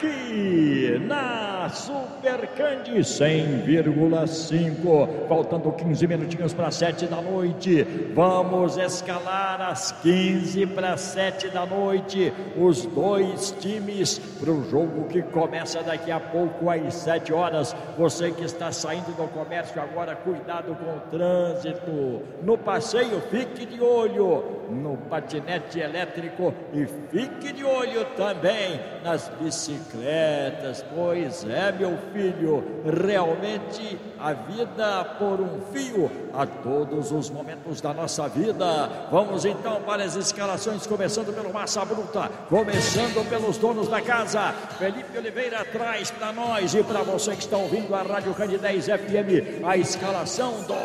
aqui na Super Candy 100,5. Faltando 15 minutinhos para 7 da noite. Vamos escalar às 15 para 7 da noite os dois times para o jogo que começa daqui a pouco às 7 horas. Você que está saindo do comércio agora, cuidado com o trânsito. No passeio, fique de olho no patinete elétrico e fique de olho também nas bicicletas. Pois é, meu filho, realmente a vida por um fio a todos os momentos da nossa vida. Vamos então para as escalações, começando pelo Massa Bruta, começando pelos donos da casa. Felipe Oliveira traz para nós e para você que está ouvindo a Rádio Candidez FM a escalação do